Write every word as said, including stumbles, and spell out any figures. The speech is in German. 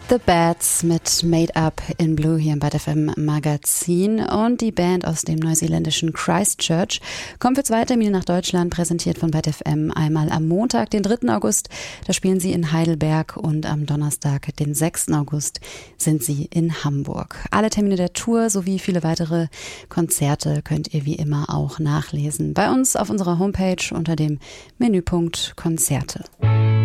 The Bats mit Made Up in Blue hier im Byte F M Magazin, und die Band aus dem neuseeländischen Christchurch kommt für zwei Termine nach Deutschland, präsentiert von Byte F M. Einmal am Montag, den dritten August, da spielen sie in Heidelberg, und am Donnerstag, den sechsten August, sind sie in Hamburg. Alle Termine der Tour sowie viele weitere Konzerte könnt ihr wie immer auch nachlesen bei uns auf unserer Homepage unter dem Menüpunkt Konzerte.